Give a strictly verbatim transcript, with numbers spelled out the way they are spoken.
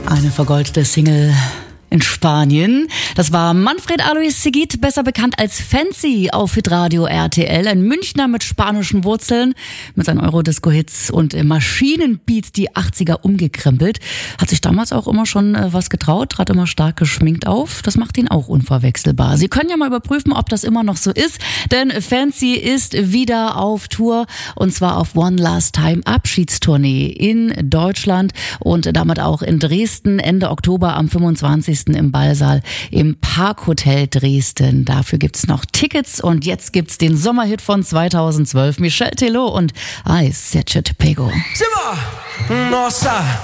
Eine vergoldete Single in Spanien. Das war Manfred Alois Seguit, besser bekannt als Fancy auf Hitradio R T L. Ein Münchner mit spanischen Wurzeln, mit seinen Eurodisco-Hits und Maschinenbeats die achtziger umgekrempelt. Hat sich damals auch immer schon was getraut, trat immer stark geschminkt auf. Das macht ihn auch unverwechselbar. Sie können ja mal überprüfen, ob das immer noch so ist, denn Fancy ist wieder auf Tour und zwar auf One Last Time Abschiedstournee in Deutschland und damit auch in Dresden Ende Oktober am fünfundzwanzigsten im Ballsaal im Parkhotel Dresden. Dafür gibt's noch Tickets und jetzt gibt's den Sommerhit von zweitausendzwölf. Michel Teló und Ai Sete Pego. Simmer! Nossa!